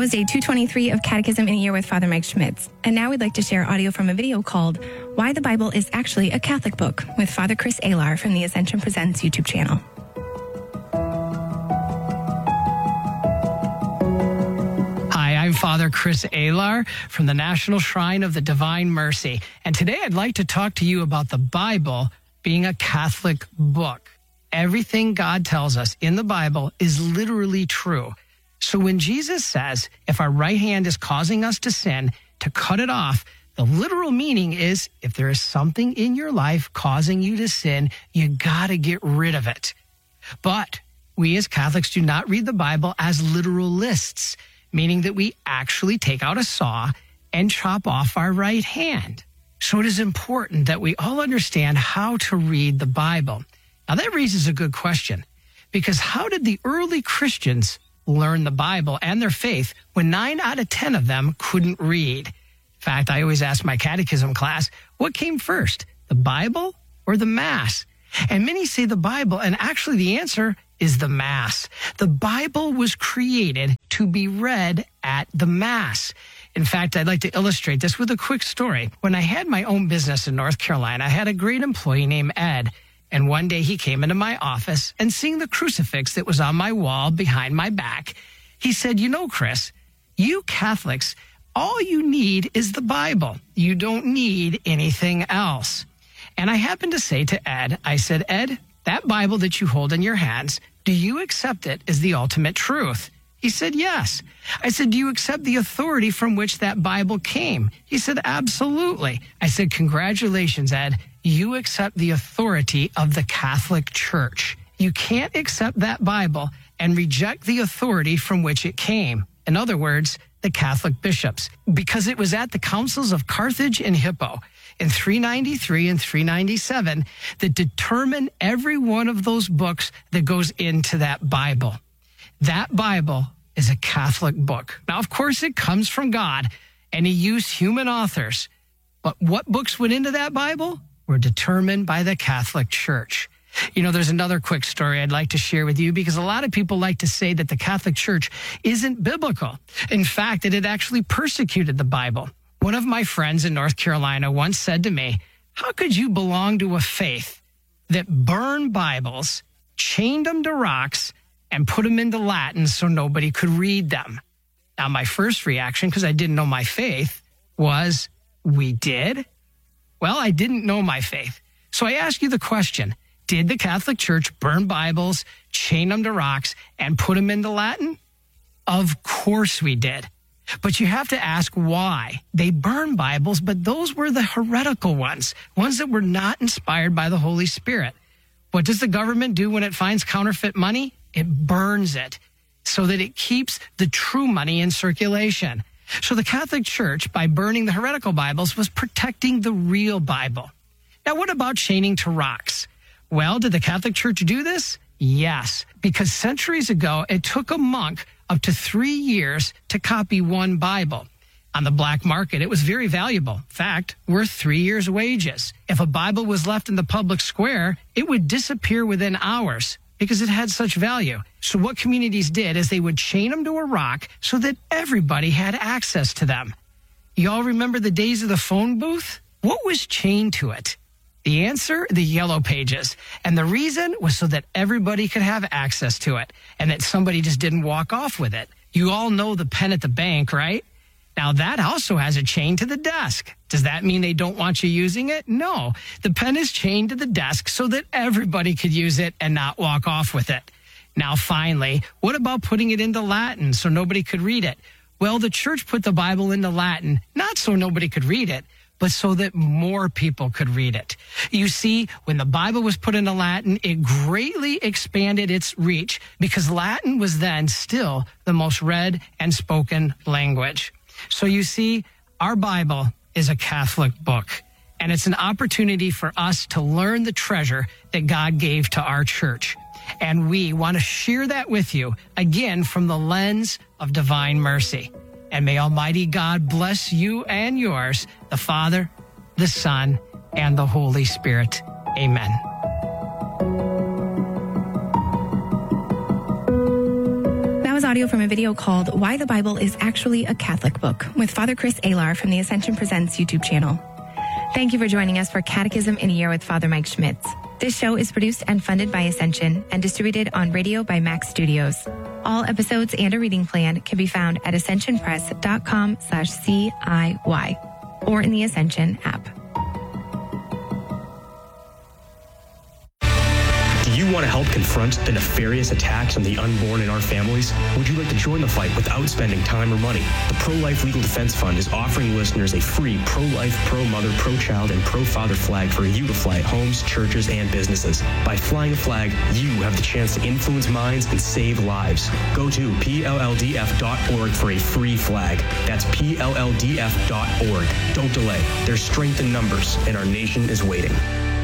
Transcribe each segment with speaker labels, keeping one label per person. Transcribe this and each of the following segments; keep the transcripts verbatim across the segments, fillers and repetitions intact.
Speaker 1: was day two twenty-three of Catechism in a Year with Father Mike Schmitz. And now we'd like to share audio from a video called Why the Bible is Actually a Catholic Book with Father Chris Alar from the Ascension Presents YouTube channel.
Speaker 2: Hi, I'm Father Chris Alar from the National Shrine of the Divine Mercy. And today I'd like to talk to you about the Bible being a Catholic book. Everything God tells us in the Bible is literally true. So when Jesus says, if our right hand is causing us to sin, to cut it off, the literal meaning is if there is something in your life causing you to sin, you gotta get rid of it. But we as Catholics do not read the Bible as literal lists, meaning that we actually take out a saw and chop off our right hand. So it is important that we all understand how to read the Bible. Now that raises a good question, because how did the early Christians learn the Bible and their faith when nine out of ten of them couldn't read? In fact, I always ask my catechism class, what came first, the Bible or the Mass? And many say the Bible, and actually the answer is the Mass. The Bible was created to be read at the Mass. In fact, I'd like to illustrate this with a quick story. When I had my own business in North Carolina, I had a great employee named Ed. And one day he came into my office and seeing the crucifix that was on my wall behind my back, he said, you know, Chris, you Catholics, all you need is the Bible. You don't need anything else. And I happened to say to Ed, I said, Ed, that Bible that you hold in your hands, do you accept it as the ultimate truth? He said, yes. I said, do you accept the authority from which that Bible came? He said, absolutely. I said, congratulations, Ed. You accept the authority of the Catholic Church. You can't accept that Bible and reject the authority from which it came. In other words, the Catholic bishops, because it was at the councils of Carthage and Hippo in three ninety-three and three ninety-seven that determine every one of those books that goes into that Bible. That Bible is a Catholic book. Now, of course, it comes from God, and he used human authors. But what books went into that Bible were determined by the Catholic Church. You know, there's another quick story I'd like to share with you, because a lot of people like to say that the Catholic Church isn't biblical. In fact, it had actually persecuted the Bible. One of my friends in North Carolina once said to me, how could you belong to a faith that burned Bibles, chained them to rocks, and put them into Latin so nobody could read them? Now, my first reaction, because I didn't know my faith, was, we did? Well, I didn't know my faith. So I ask you the question, did the Catholic Church burn Bibles, chain them to rocks, and put them into Latin? Of course we did. But you have to ask why. They burned Bibles, but those were the heretical ones, ones that were not inspired by the Holy Spirit. What does the government do when it finds counterfeit money? It burns it so that it keeps the true money in circulation. So the Catholic Church, by burning the heretical Bibles, was protecting the real Bible. Now, what about chaining to rocks? Well, did the Catholic Church do this? Yes, because centuries ago, it took a monk up to three years to copy one Bible. On the black market, it was very valuable. In fact, worth three years' wages. If a Bible was left in the public square, it would disappear within hours, because it had such value. So what communities did is they would chain them to a rock so that everybody had access to them. You all remember the days of the phone booth? What was chained to it? The answer, the Yellow Pages. And the reason was so that everybody could have access to it and that somebody just didn't walk off with it. You all know the pen at the bank, right? Now, that also has a chain to the desk. Does that mean they don't want you using it? No. The pen is chained to the desk so that everybody could use it and not walk off with it. Now, finally, what about putting it into Latin so nobody could read it? Well, the church put the Bible into Latin, not so nobody could read it, but so that more people could read it. You see, when the Bible was put into Latin, it greatly expanded its reach because Latin was then still the most read and spoken language. So you see, our Bible is a Catholic book, and it's an opportunity for us to learn the treasure that God gave to our church. And we want to share that with you, again, from the lens of divine mercy. And may Almighty God bless you and yours, the Father, the Son, and the Holy Spirit. Amen.
Speaker 1: audio from a video called Why the Bible is Actually a Catholic Book with Father Chris Alar from the Ascension Presents YouTube channel. Thank you for joining us for Catechism in a Year with Father Mike Schmitz. This show is produced and funded by Ascension and distributed on radio by Max Studios. All episodes and a reading plan can be found at ascensionpress.com slash CIY or in the Ascension app.
Speaker 3: Do you want to help confront the nefarious attacks on the unborn in our families? Would you like to join the fight without spending time or money? The Pro-Life Legal Defense Fund is offering listeners a free pro-life, pro-mother, pro-child, and pro-father flag for you to fly at homes, churches, and businesses. By flying a flag, you have the chance to influence minds and save lives. Go to P L L D F dot org for a free flag. That's P L L D F dot org. Don't delay. There's strength in numbers, and our nation is waiting.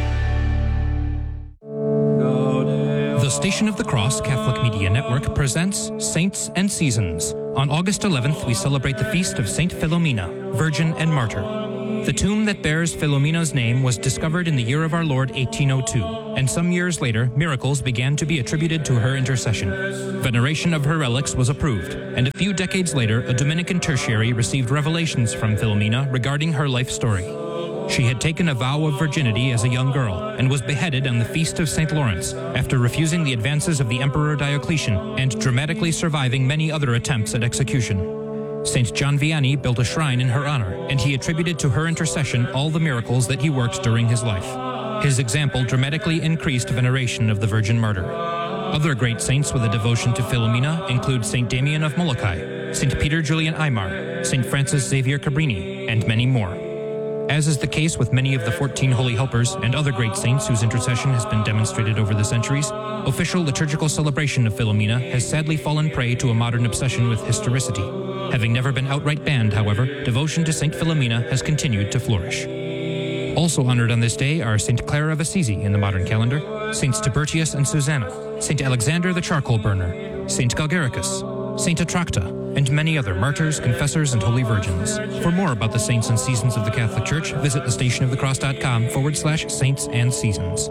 Speaker 4: The Station of the Cross Catholic Media Network presents Saints and Seasons. On August eleventh, we celebrate the feast of Saint Philomena, Virgin and Martyr. The tomb that bears Philomena's name was discovered in the year of our Lord eighteen oh two, and some years later, miracles began to be attributed to her intercession. Veneration of her relics was approved, and a few decades later, a Dominican tertiary received revelations from Philomena regarding her life story. She had taken a vow of virginity as a young girl and was beheaded on the Feast of Saint Lawrence after refusing the advances of the Emperor Diocletian and dramatically surviving many other attempts at execution. Saint John Vianney built a shrine in her honor, and he attributed to her intercession all the miracles that he worked during his life. His example dramatically increased veneration of the Virgin Martyr. Other great saints with a devotion to Philomena include Saint Damian of Molokai, Saint Peter Julian Aymar, Saint Francis Xavier Cabrini, and many more. As is the case with many of the fourteen Holy Helpers and other great saints whose intercession has been demonstrated over the centuries, official liturgical celebration of Philomena has sadly fallen prey to a modern obsession with historicity. Having never been outright banned, however, devotion to Saint Philomena has continued to flourish. Also honored on this day are Saint Clare of Assisi in the modern calendar, Saints Tiburtius and Susanna, Saint Alexander the Charcoal Burner, Saint Galgericus, Saint Atracta, and many other martyrs, confessors, and holy virgins. For more about the saints and seasons of the Catholic Church, visit thestationofthecross.com forward slash saints and seasons.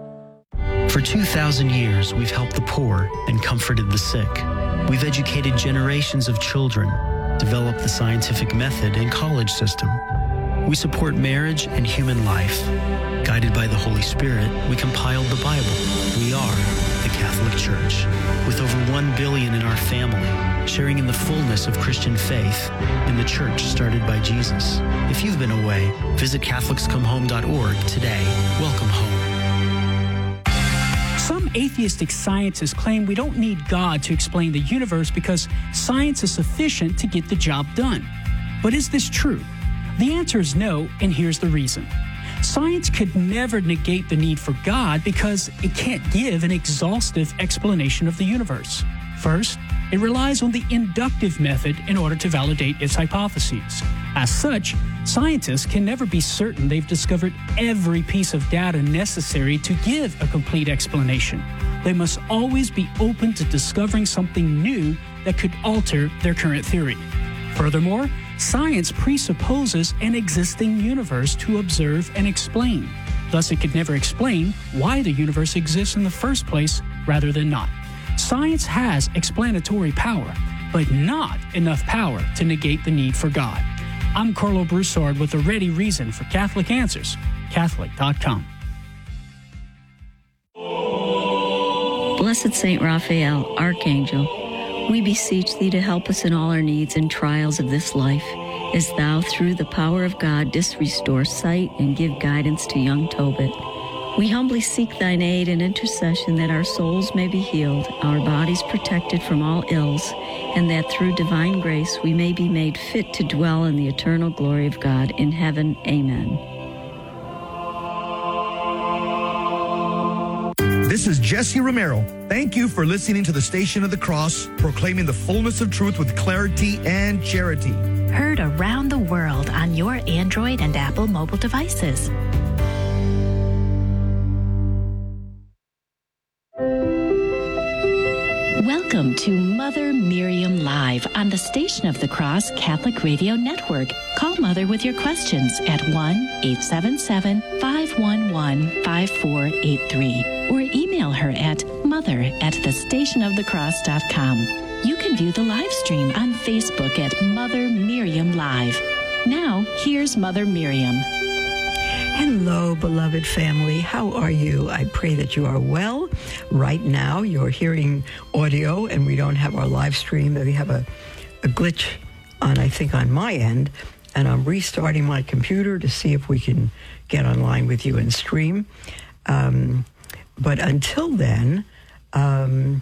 Speaker 5: For two thousand years, we've helped the poor and comforted the sick. We've educated generations of children, developed the scientific method and college system. We support marriage and human life. Guided by the Holy Spirit, we compiled the Bible. We are the Catholic Church, with over one billion in our family, sharing in the fullness of Christian faith in the church started by Jesus. If you've been away, visit Catholics Come Home dot org today. Welcome home.
Speaker 6: Some atheistic scientists claim we don't need God to explain the universe because science is sufficient to get the job done. But is this true? The answer is no, and here's the reason. Science could never negate the need for God because it can't give an exhaustive explanation of the universe. First, it relies on the inductive method in order to validate its hypotheses. As such, scientists can never be certain they've discovered every piece of data necessary to give a complete explanation. They must always be open to discovering something new that could alter their current theory. Furthermore, science presupposes an existing universe to observe and explain. Thus, it could never explain why the universe exists in the first place rather than not. Science has explanatory power, but not enough power to negate the need for God. I'm Carlo Broussard with a ready reason for Catholic Answers, Catholic dot com.
Speaker 7: Blessed Saint Raphael, Archangel, we beseech thee to help us in all our needs and trials of this life, as thou, through the power of God, didst restore sight and give guidance to young Tobit. We humbly seek thine aid and intercession that our souls may be healed, our bodies protected from all ills, and that through divine grace we may be made fit to dwell in the eternal glory of God in heaven. Amen.
Speaker 8: This is Jesse Romero. Thank you for listening to the Station of the Cross, proclaiming the fullness of truth with clarity and charity.
Speaker 9: Heard around the world on your Android and Apple mobile devices. Welcome to Mother Miriam Live on the Station of the Cross Catholic Radio Network. Call Mother with your questions at one eight seven seven, five one one, five four eight three or email her at mother at the station of the cross dot com. You can view the live stream on Facebook at Mother Miriam Live. Now, here's Mother Miriam.
Speaker 10: Hello, beloved family. How are you? I pray that you are well. Right now, you're hearing audio, and we don't have our live stream. We have a, a glitch on, I think, on my end, and I'm restarting my computer to see if we can get online with you and stream. Um, but until then, um,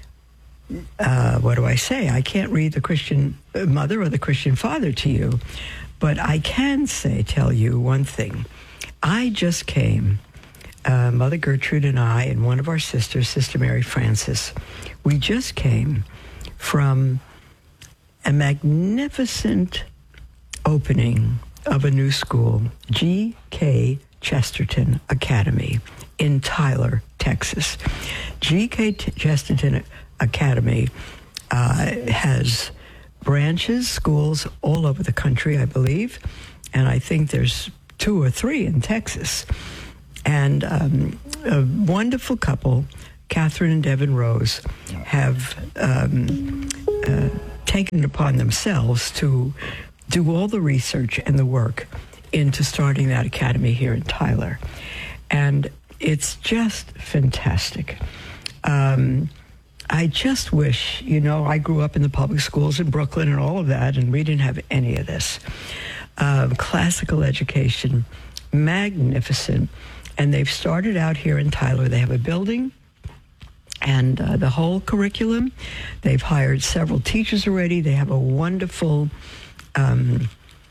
Speaker 10: uh, what do I say? I can't read the Christian mother or the Christian father to you, but I can say, tell you one thing. I just came, uh, Mother Gertrude and I and one of our sisters, Sister Mary Frances, we just came from a magnificent opening of a new school, G K Chesterton Academy in Tyler, Texas. G K Chesterton Academy uh, has branches, schools all over the country, I believe, and I think there's two or three in Texas. And um, a wonderful couple, Catherine and Devin Rose, have um, uh, taken it upon themselves to do all the research and the work into starting that academy here in Tyler. And it's just fantastic. Um, I just wish, you know, I grew up in the public schools in Brooklyn and all of that, and we didn't have any of this. Uh, classical education, magnificent. And they've started out here in Tyler. They have a building and uh, the whole curriculum. They've hired several teachers already. They have a wonderful, um,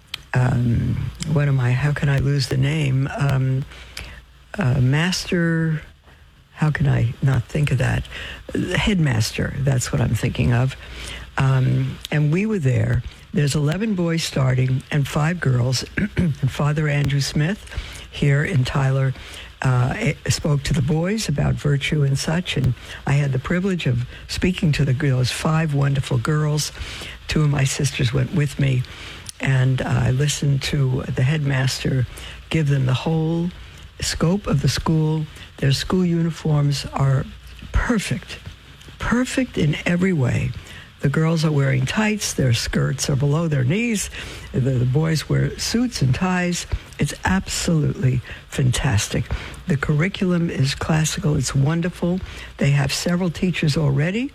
Speaker 10: um, what am I, how can I lose the name? Um, uh, master, how can I not think of that? Headmaster, that's what I'm thinking of. Um, and we were there. There's eleven boys starting and five girls. And Father Andrew Smith here in Tyler uh, spoke to the boys about virtue and such. And I had the privilege of speaking to the those five wonderful girls. Two of my sisters went with me. And uh, I listened to the headmaster give them the whole scope of the school. Their school uniforms are perfect, perfect in every way. The girls are wearing tights. Their skirts are below their knees. The, the boys wear suits and ties. It's absolutely fantastic. The curriculum is classical. It's wonderful. They have several teachers already,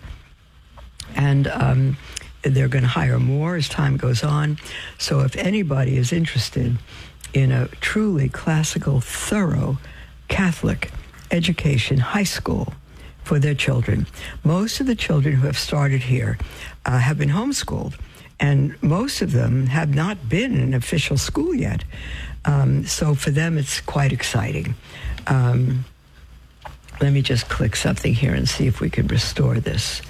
Speaker 10: and um, they're going to hire more as time goes on. So if anybody is interested in a truly classical, thorough Catholic education, high school, for their children. Most of the children who have started here uh, have been homeschooled, and most of them have not been in an official school yet. Um, so for them, it's quite exciting. Um, let me just click something here and see if we can restore this.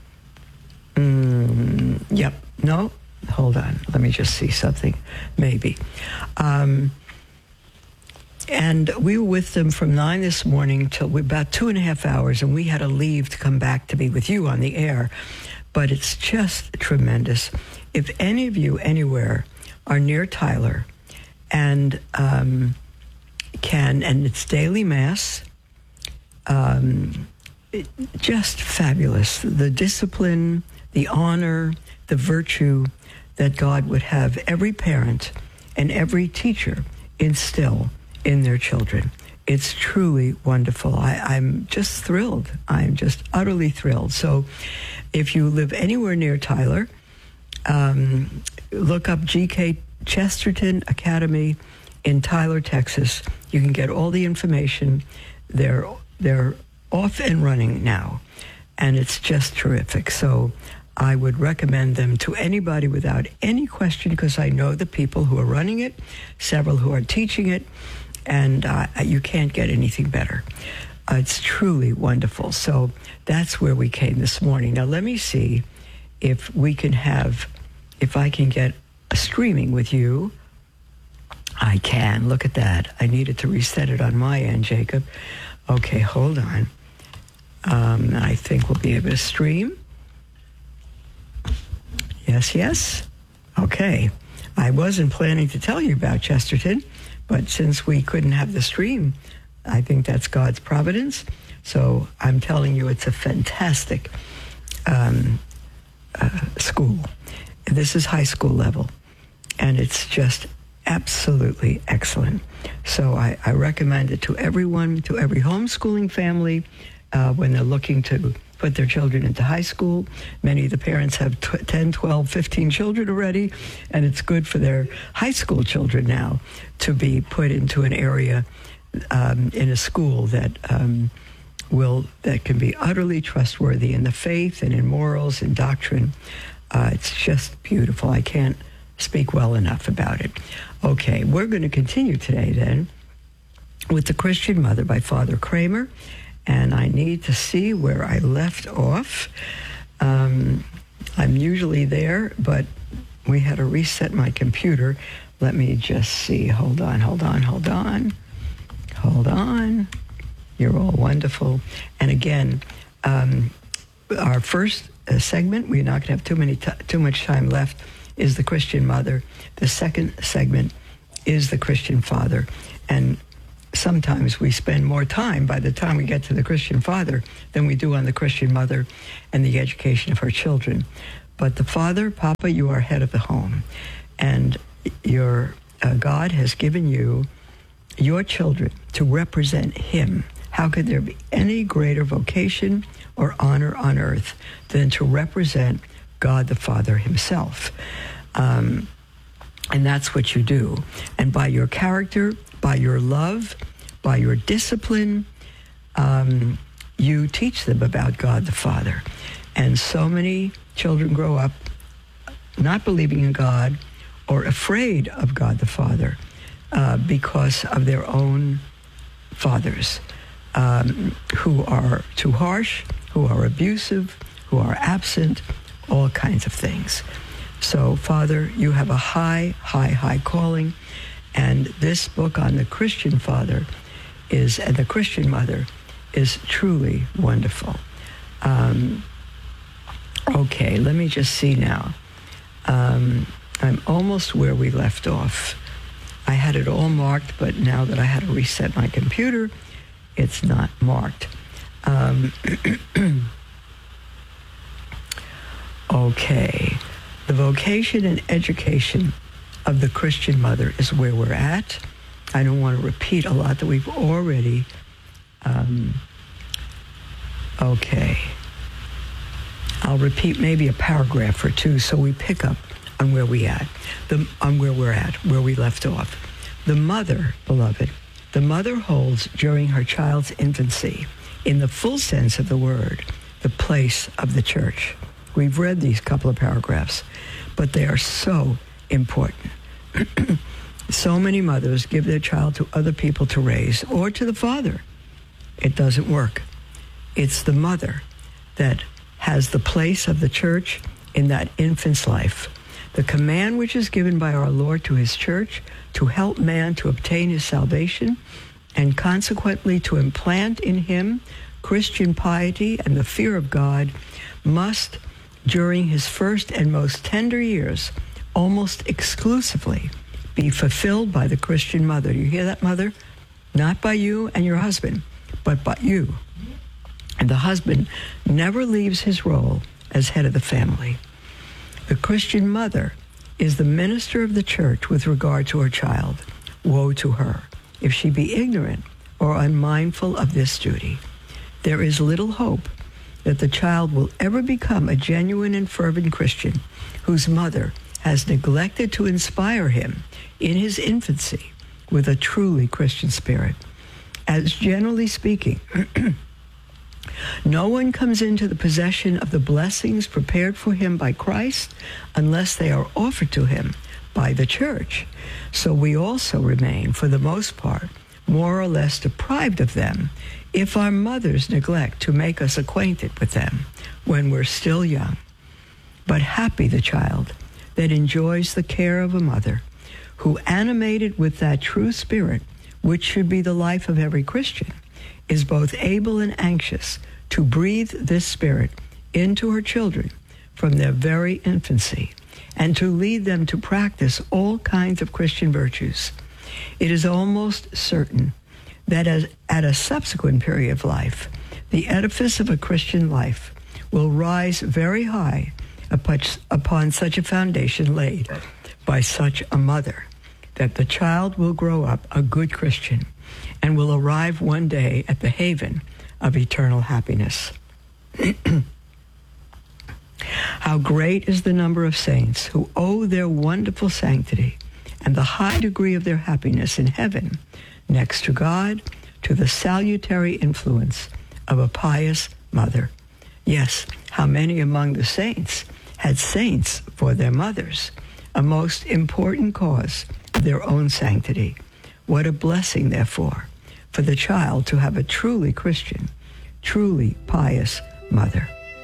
Speaker 10: Mm, yep. No? Hold on. Let me just see something. Maybe. Um, And we were with them from nine this morning till about two and a half hours, and we had to leave to come back to be with you on the air. But it's just tremendous. If any of you anywhere are near Tyler and um, can, and it's daily mass, um, it, just fabulous. The discipline, the honor, the virtue that God would have every parent and every teacher instill in their children. It's truly wonderful. I, I'm just thrilled. I'm just utterly thrilled. So if you live anywhere near Tyler, um, look up G K Chesterton Academy in Tyler, Texas. You can get all the information. They're, they're off and running now, and it's just terrific. So I would recommend them to anybody without any question, because I know the people who are running it, several who are teaching it, and uh, you can't get anything better. Uh, it's truly wonderful. So that's where we came this morning. Now let me see if we can have, if I can get a streaming with you. I can. Look at that. I needed to reset it on my end, Jacob. Okay, hold on. Um, I think we'll be able to stream. Yes, yes. Okay. I wasn't planning to tell you about Chesterton, but since we couldn't have the stream, I think that's God's providence. So I'm telling you, it's a fantastic um, uh, school. This is high school level, and it's just absolutely excellent. So I, I recommend it to everyone, to every homeschooling family, uh, when they're looking to put their children into high school. Many of the parents have t- ten, twelve, fifteen children already, and it's good for their high school children now to be put into an area um, in a school that um, will that can be utterly trustworthy in the faith and in morals and doctrine. Uh, it's just beautiful. I can't speak well enough about it. Okay, we're going to continue today then with The Christian Mother by Father Kramer, and I need to see where I left off. Um, I'm usually there, but we had to reset my computer. Let me just see. Hold on, hold on, hold on. Hold on. You're all wonderful. And again, um, our first uh, segment, we're not going to have too many t- too much time left, is The Christian Mother. The second segment is The Christian Father. And sometimes we spend more time by the time we get to The Christian Father than we do on The Christian Mother and the education of her children. But the father, Papa, you are head of the home. And your uh, God has given you your children to represent him. How could there be any greater vocation or honor on earth than to represent God the Father himself? Um, and that's what you do. And by your character, by your love, by your discipline, um, you teach them about God the Father. And so many children grow up not believing in God or afraid of God the Father uh, because of their own fathers um, who are too harsh, who are abusive, who are absent, all kinds of things. So, Father, you have a high, high, high calling, and this book on the Christian Father is, and the Christian Mother is truly wonderful. Um, okay, let me just see now. Um, I'm almost where we left off. I had it all marked, but now that I had to reset my computer, it's not marked. Um, okay. The vocation and education of the Christian Mother is where we're at. I don't want to repeat a lot that we've already... Um, okay. I'll repeat maybe a paragraph or two so we pick up on where we at, the, on where we're at, where we left off. The mother, beloved, the mother holds during her child's infancy, in the full sense of the word, the place of the church. We've read these couple of paragraphs, but they are so important. So many mothers give their child to other people to raise or to the father. It doesn't work. It's the mother that has the place of the church in that infant's life. The command which is given by our Lord to his church to help man to obtain his salvation and consequently to implant in him Christian piety and the fear of God must, during his first and most tender years, almost exclusively be fulfilled by the Christian mother. You hear that, mother? Not by you and your husband, but by you. And the husband never leaves his role as head of the family. The Christian mother is the minister of the church with regard to her child. Woe to her if she be ignorant or unmindful of this duty. There is little hope that the child will ever become a genuine and fervent Christian whose mother has neglected to inspire him in his infancy with a truly Christian spirit. As generally speaking, no one comes into the possession of the blessings prepared for him by Christ unless they are offered to him by the church. So we also remain, for the most part, more or less deprived of them if our mothers neglect to make us acquainted with them when we're still young. But happy the child that enjoys the care of a mother who, animated with that true spirit, which should be the life of every Christian, is both able and anxious to breathe this spirit into her children from their very infancy and to lead them to practice all kinds of Christian virtues. It is almost certain that as, at a subsequent period of life, the edifice of a Christian life will rise very high upon such a foundation laid by such a mother, that the child will grow up a good Christian and will arrive one day at the haven of eternal happiness. How great is the number of saints who owe their wonderful sanctity and the high degree of their happiness in heaven, next to God, to the salutary influence of a pious mother. Yes, how many among the saints had saints for their mothers, a most important cause of their own sanctity. What a blessing, therefore, for the child to have a truly Christian, truly pious mother.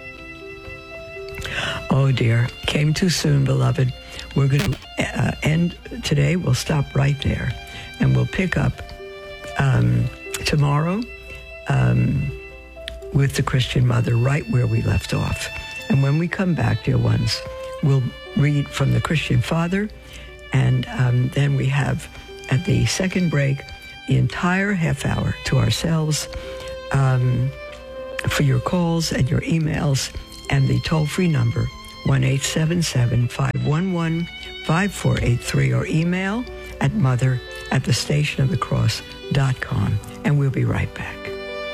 Speaker 10: Oh dear, came too soon, beloved. We're going to uh, end today. We'll stop right there, and we'll pick up um, tomorrow um, with the Christian mother right where we left off. And when we come back, dear ones, we'll read from the Christian father, and um, then we have, at the second break, the entire half hour to ourselves um, for your calls and your emails, and the toll-free number, one eight seven seven, five one one, five four eight three, or email at mother at the station of the cross dot com. And we'll be right back.